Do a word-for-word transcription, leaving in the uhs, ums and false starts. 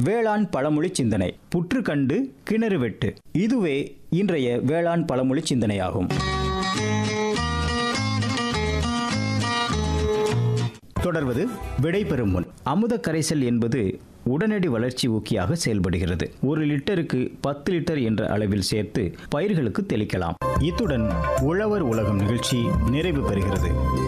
வேளாண் பழமொழி சிந்தனை. புற்று கண்டு கிணறு வெட்டு. இதுவே இன்றைய வேளாண் பழமொழி சிந்தனையாகும். தொடர்வது விடைபெறும் முன். அமுத கரைசல் என்பது உடனடி வளர்ச்சி ஊக்கியாக செயல்படுகிறது. ஒரு லிட்டருக்கு பத்து லிட்டர் என்ற அளவில் சேர்த்து பயிர்களுக்கு தெளிக்கலாம். இத்துடன் உழவர் உலகம் நிகழ்ச்சி நிறைவு பெறுகிறது.